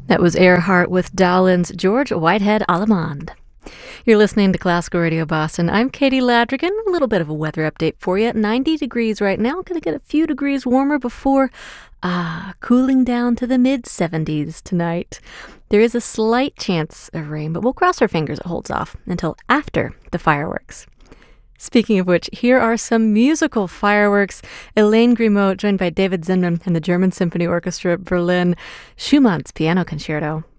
That was Earhart with Dowlin's George Whitehead Allemande. You're listening to Classical Radio Boston. I'm Katie Ladrigan. A little bit of a weather update for you. 90 degrees right now. Going to get a few degrees warmer before cooling down to the mid-70s tonight. There is a slight chance of rain, but we'll cross our fingers it holds off until after the fireworks. Speaking of which, here are some musical fireworks. Elaine Grimaud, joined by David Zinman and the German Symphony Orchestra Berlin, Schumann's Piano Concerto.